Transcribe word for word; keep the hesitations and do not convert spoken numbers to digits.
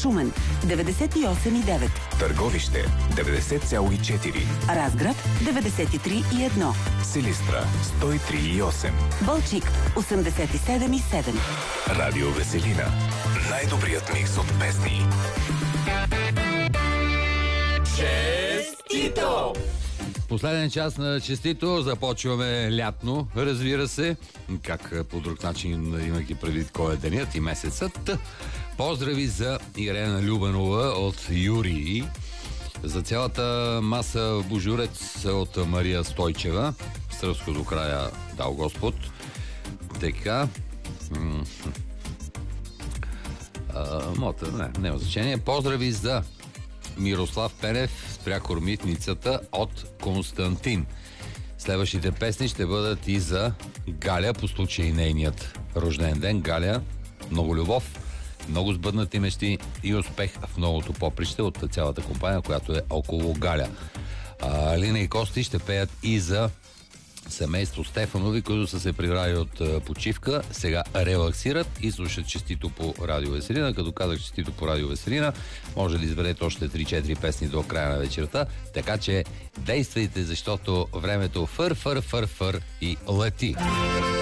Шумен деветдесет и осем и девет, Търговище деветдесет цяло и четири, Разград деветдесет и три и едно, Силистра сто и три и осем, Балчик осемдесет и седем и седем. Радио Веселина. Най-добрият микс от песни. Честито! Последен час на Честито. Започваме лятно, разбира се. Как по друг начин, имайки предвид кой е денят и месецът. Поздрави за Ирена Любенова от Юрий. За цялата маса божурец от Мария Стойчева. Сръбско до края дал Господ. Така. Мота, не, няма значение. Поздрави за Мирослав Пенев, прякор митницата от Константин. Следващите песни ще бъдат и за Галя, по случай нейният рожден ден. Галя, много любов, много сбъднати мечти и успех в новото поприще от цялата компания, която е около Галя. А, Лина и Кости ще пеят и за семейство Стефанови, които са се прибрали от почивка, сега релаксират и слушат Честито по Радио Веселина. Като казах Честито по Радио Веселина, може да изберете още три-четири песни до края на вечерта, така че действайте, защото времето фър, фър, фър, фър и лети.